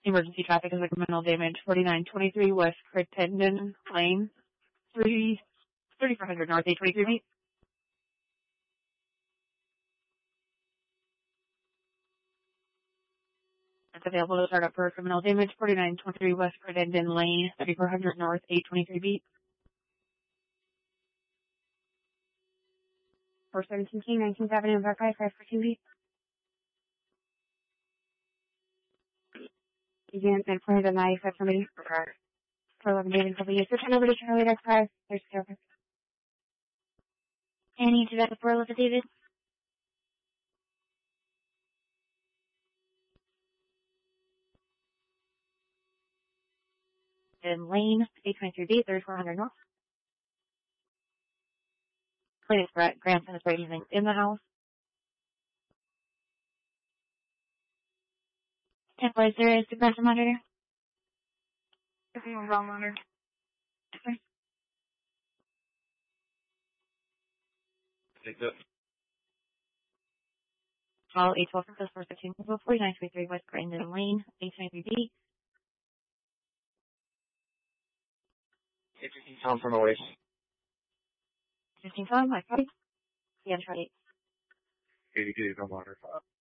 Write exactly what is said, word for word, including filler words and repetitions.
Emergency traffic is a criminal damage, forty-nine twenty-three West Crittenden Lane, three thirty-four hundred North eight twenty-three meet. It's available to start up for criminal damage, forty-nine twenty-three West Crittenden Lane, thirty-four hundred North eight twenty-three beat. four seventeen King, nineteenth Avenue, Park five, five fourteen beat. Again, and for the ninety-five somebody. Okay. For eleven David W. So turn over to Charlie Deck five. There's Carol. Annie to that for eleven David. And Lane, eight twenty-three B, thirty-four hundred North. Clayton's grandson is right using in the house. Temple, is there a suppressor monitor? Is there a wrong monitor? Okay. Take that. Call eight twelve from four fifteen, forty-nine twenty-three West Crittenden Lane, eight twenty-three B. fifteen Tom from Oasis. fifteen Tom, my copy. Yeah, try eight. eighty-two, no monitor.